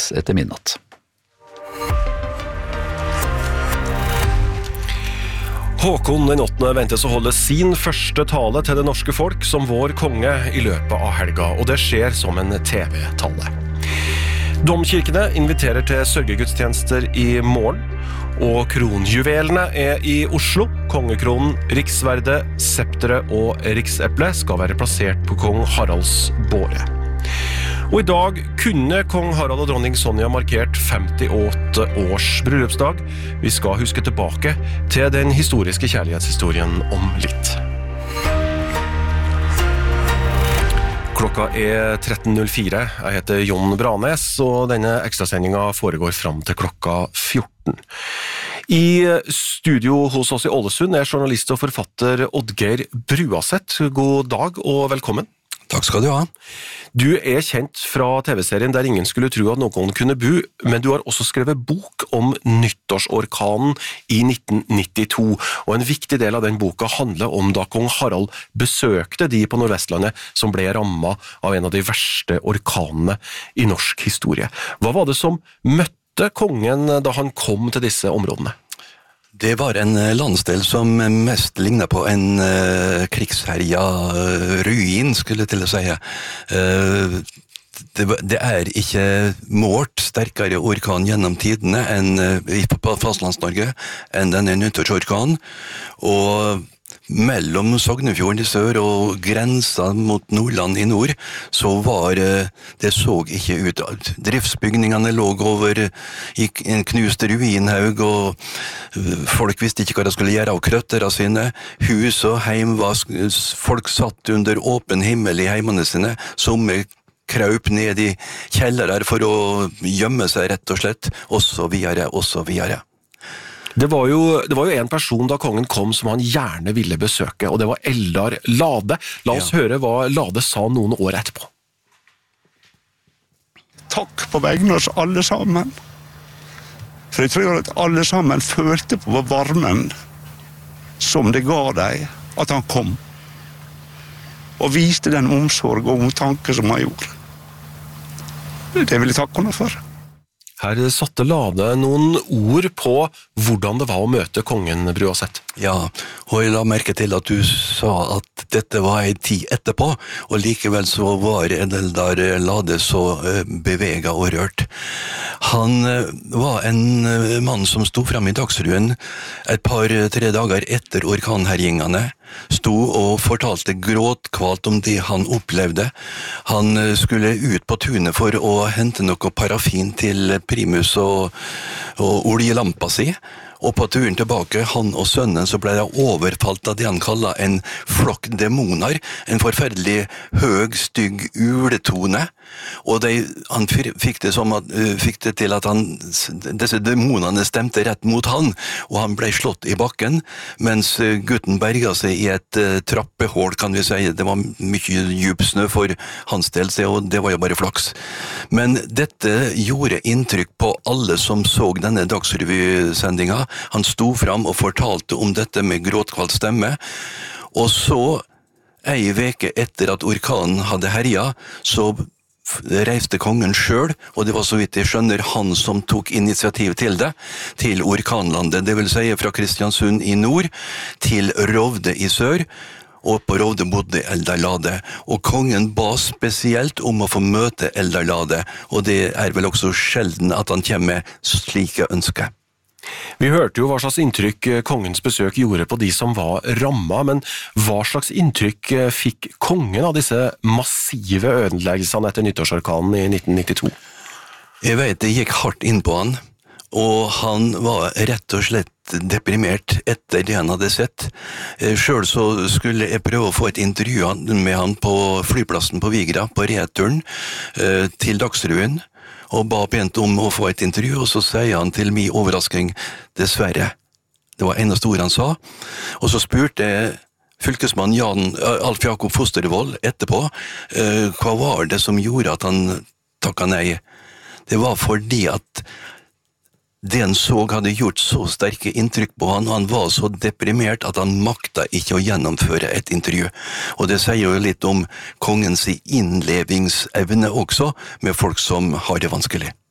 etter midnatt. Håkon den 8. ventes å holde sin første tale til det norske folk som vår konge i løpet av helga, og det skjer som en TV-tale. Domkirkene inviterer til sørgegudstjenester i morgen, og kronjuvelene er i Oslo. Kongekronen, riksverde, septeret og rikseple skal være plassert på kong Haralds båre. Og i dag kunne kong Harald og dronning Sonja markert 58 års bryllupsdag. Vi skal huske tilbake til den historiske kjærlighetshistorien om litt. Klokka er 13.04. Jeg heter Jon Branes, og denne ekstrasendingen foregår fram til klokka 14. I studio hos oss i Ålesund er journalist og forfatter Oddgeir Bruaseth. God dag og velkommen. Takk skal du ha. Du er kjent fra TV-serien Der ingen skulle tro at noen kunne bo, men du har også skrevet bok om nyttårsorkanen i 1992, og en viktig del av den boka handler om da kong Harald besøkte de på Nordvestlandet som ble rammet av en av de verste orkanene i norsk historie. Hva var det som møtte kongen da han kom til disse områdene? Det var en landsdel som mest lignet på en krigsherja ruin, skulle jeg til å si. Det er ikke målt sterkere orkan gjennom tidene på fastlands-Norge enn denne nyttårsorkanen, og mellom Sognefjorden i sør og grensa mot Nordland i nord, så var det så ikke ut. Driftsbygningene lå over i en knust ruinhaug, og folk visste ikke hva de skulle gjøre av krøtterne sine. Hus og heim folk satt under åpen himmel i heimene sine, som kraup ned i kjellere for å gjemme seg rett og slett, og så videre, og så videre. Det var jo en person da kongen kom som han gjerne ville besøke, og det var Eldar Lade. La oss høre hva Lade sa noen år etterpå. Takk på vegne av oss alle sammen. For jeg tror at alle sammen følte på varmen som det ga deg at han kom. Og viste den omsorg og omtanke som han gjorde. Det vil jeg takke henne for. Her satte Lade noen ord på hvordan det var å møte kongen, Bruaseth. Ja, og jeg la merke til at du sa at dette var en tid etterpå, og likevel så var Eldar Lade så beveget og rørt. Han var en mann som sto frem i Dagsrevyen et par-tre dager etter orkanherjingene, sto og fortalte gråtkvalt om det han opplevde. Han skulle ut på tunet for å hente noe parafin til primus og oljelampa si, og på turen tilbake, han og sønnen, så ble de overfalt av det han kallet en flokk demoner, en forferdelig høg, stygg uletone, og han fikk det til at disse demonene stemte rett mot han, og han ble slått i bakken, mens gutten berget seg i et trappehål, kan vi si. Det var mye djup snø for hans del, og det var jo bare flaks. Men dette gjorde inntrykk på alle som så denne Dagsrevy-sendinga. Han sto fram og fortalte om dette med gråtkvalt stemme, og så, ei veke etter at orkanen hadde herja, så reiste kongen selv, og det var så vidt jeg skjønner han som tok initiativ til det, til orkanlandet, det vil si fra Kristiansund i nord til Rovde i sør, og på Rovde bodde Eldar Lade, og kongen ba spesielt om å få møte Eldar Lade, og det er vel også sjelden at han kommer med slike ønsker. Vi hørte jo hva slags inntrykk kongens besøk gjorde på de som var rammet, men hva slags inntrykk fikk kongen av disse massive ødeleggelsene etter nyttårsorkanen i 1992? Jeg vet det gikk hardt inn på han, og han var rett og slett deprimert etter det han hadde sett. Selv så skulle jeg prøve å få et intervju med han på flyplassen på Vigra, på returen til Dagsrevyen, og ba pent om å få et intervju, og så sier han til min overrasking, dessverre. Det var eneste ord han sa, og så spurte fylkesmann Alf Jakob Fostervold etterpå, hva var det som gjorde at han takket nei? Det var fordi at det han så hadde gjort så sterke inntrykk på han, og han var så deprimert at han makta ikke å gjennomføre et intervju. Og det sier jo litt om kongens innlevingsevne også, med folk som har det vanskelig.